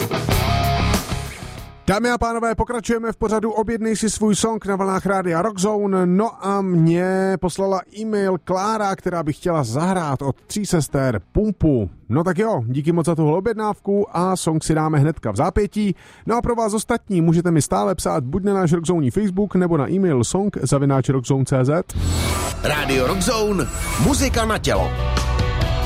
Dámy a pánové, pokračujeme v pořadu Objednej si svůj song na vlnách rádia Rockzone. No a mě poslala e-mail Klára, která by chtěla zahrát od 3 sester Pumpu. No tak jo, díky moc za tuhle objednávku a song si dáme hnedka v zápětí. No a pro vás ostatní můžete mi stále psát buď na náš Rockzone Facebook nebo na e-mail song@rockzone.cz. Rádio Rockzone, muzika na tělo.